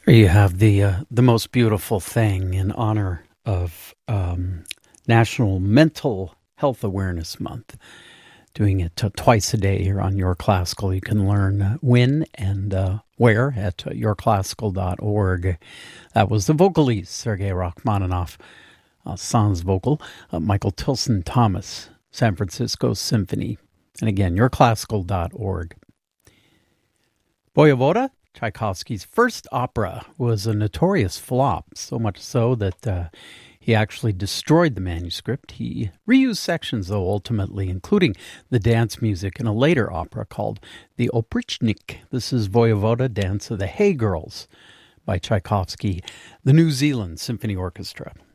Here you have the most beautiful thing in honor of National Mental Health Awareness Month. Doing it twice a day here on Your Classical. You can learn when and where at yourclassical.org. That was the Vocalese, Sergei Rachmaninoff, sans vocal, Michael Tilson Thomas, San Francisco Symphony. And again, yourclassical.org. Voyevoda, Tchaikovsky's first opera, was a notorious flop, so much so that he actually destroyed the manuscript. He reused sections, though, ultimately, including the dance music in a later opera called The Oprichnik. This is Voyevoda, Dance of the Hay Girls by Tchaikovsky, the New Zealand Symphony Orchestra.